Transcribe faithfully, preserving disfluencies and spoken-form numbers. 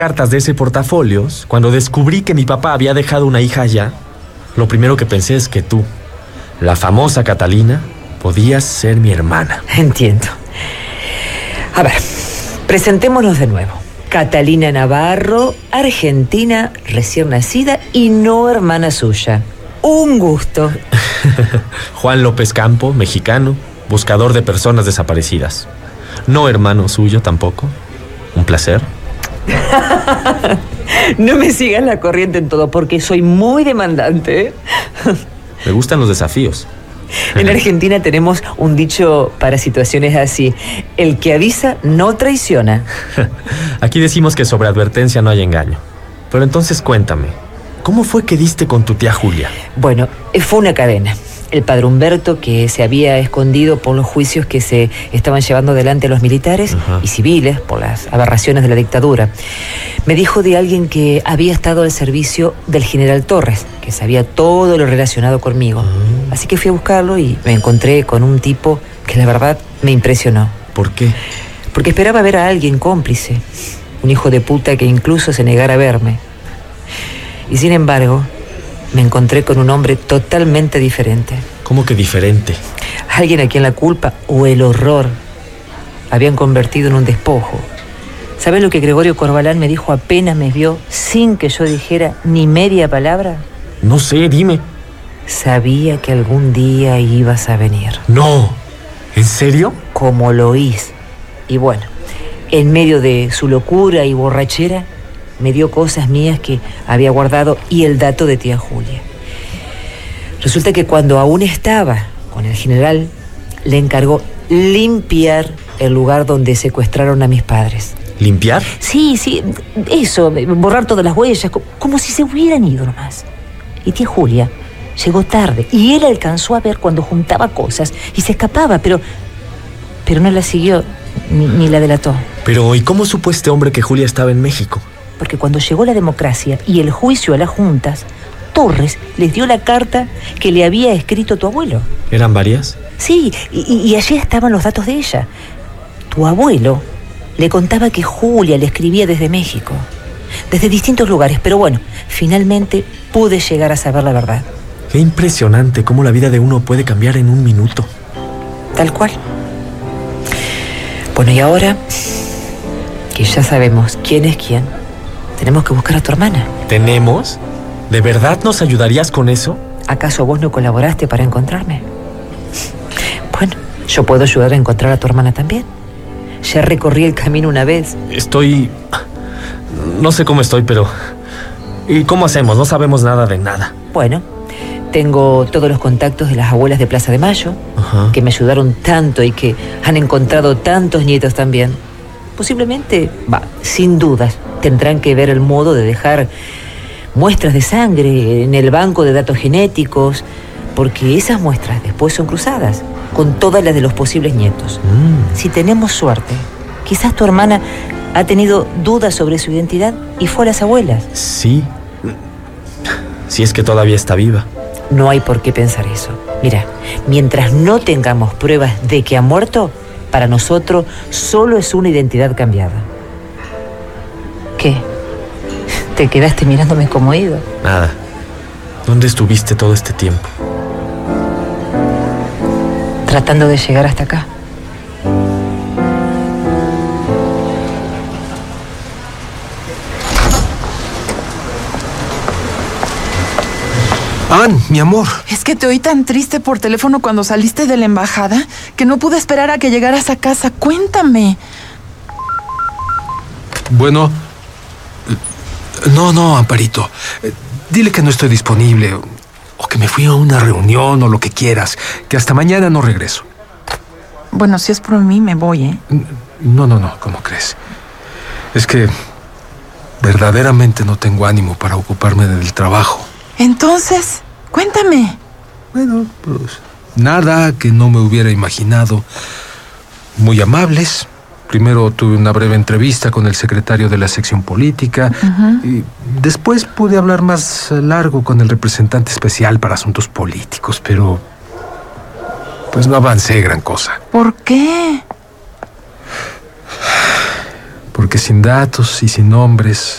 cartas de ese portafolios, cuando descubrí que mi papá había dejado una hija allá, lo primero que pensé es que tú, la famosa Catalina, podías ser mi hermana. Entiendo. A ver, presentémonos de nuevo. Catalina Navarro, argentina, recién nacida y no hermana suya. Un gusto. Juan López Campo, mexicano, buscador de personas desaparecidas. No hermano suyo tampoco. Un placer. No me sigas la corriente en todo porque soy muy demandante, ¿eh? Me gustan los desafíos. En Argentina tenemos un dicho para situaciones así: el que avisa no traiciona. Aquí decimos que sobre advertencia no hay engaño. Pero entonces cuéntame, ¿cómo fue que diste con tu tía Julia? Bueno, fue una cadena. El padre Humberto, que se había escondido por los juicios que se estaban llevando adelante los militares Ajá. y civiles por las aberraciones de la dictadura, me dijo de alguien que había estado al servicio del general Torres, que sabía todo lo relacionado conmigo. Mm. Así que fui a buscarlo y me encontré con un tipo que la verdad me impresionó. ¿Por qué? Porque esperaba ver a alguien cómplice, un hijo de puta que incluso se negara a verme. Y sin embargo, me encontré con un hombre totalmente diferente. ¿Cómo que diferente? Alguien a quien la culpa o el horror habían convertido en un despojo. ¿Sabes lo que Gregorio Corbalán me dijo apenas me vio sin que yo dijera ni media palabra? No sé, dime. Sabía que algún día ibas a venir. No, ¿en serio? Como lo oís. Y bueno, en medio de su locura y borrachera, me dio cosas mías que había guardado y el dato de tía Julia. Resulta que cuando aún estaba con el general, le encargó limpiar el lugar donde secuestraron a mis padres. ¿Limpiar? Sí, sí, eso, borrar todas las huellas, como si se hubieran ido nomás. Y tía Julia llegó tarde y él alcanzó a ver cuando juntaba cosas y se escapaba, pero, pero no la siguió ni, ni la delató. Pero, ¿y cómo supo este hombre que Julia estaba en México? Porque cuando llegó la democracia y el juicio a las juntas, Torres les dio la carta que le había escrito tu abuelo. ¿Eran varias? Sí, y, y allí estaban los datos de ella. Tu abuelo le contaba que Julia le escribía desde México, desde distintos lugares, pero bueno, finalmente pude llegar a saber la verdad. Qué impresionante cómo la vida de uno puede cambiar en un minuto. Tal cual. Bueno, y ahora que ya sabemos quién es quién, tenemos que buscar a tu hermana. ¿Tenemos? ¿De verdad nos ayudarías con eso? ¿Acaso vos no colaboraste para encontrarme? Bueno, yo puedo ayudar a encontrar a tu hermana también. Ya recorrí el camino una vez. Estoy... No sé cómo estoy, pero... ¿Y cómo hacemos? No sabemos nada de nada. Bueno, tengo todos los contactos de las abuelas de Plaza de Mayo, Ajá. que me ayudaron tanto y que han encontrado tantos nietos también. Posiblemente, va, sin dudas, tendrán que ver el modo de dejar muestras de sangre en el banco de datos genéticos, porque esas muestras después son cruzadas con todas las de los posibles nietos. Mm. Si tenemos suerte, quizás tu hermana ha tenido dudas sobre su identidad y fue a las abuelas. Sí, si es que todavía está viva. No hay por qué pensar eso. Mira, mientras no tengamos pruebas de que ha muerto, para nosotros solo es una identidad cambiada. ¿Qué? ¿Te quedaste mirándome como ido? Nada. ¿Dónde estuviste todo este tiempo? Tratando de llegar hasta acá. Ann, mi amor. Es que te oí tan triste por teléfono cuando saliste de la embajada que no pude esperar a que llegaras a casa. Cuéntame. Bueno, no, no, Amparito. Dile que no estoy disponible o que me fui a una reunión o lo que quieras, que hasta mañana no regreso. Bueno, si es por mí, me voy, ¿eh? No, no, no, ¿cómo crees? Es que verdaderamente no tengo ánimo para ocuparme del trabajo. Entonces, cuéntame. Bueno, pues nada que no me hubiera imaginado. Muy amables. Primero tuve una breve entrevista con el secretario de la sección política. Uh-huh. Y después pude hablar más largo con el representante especial para asuntos políticos, pero pues no avancé gran cosa. ¿Por qué? porque sin datos y sin nombres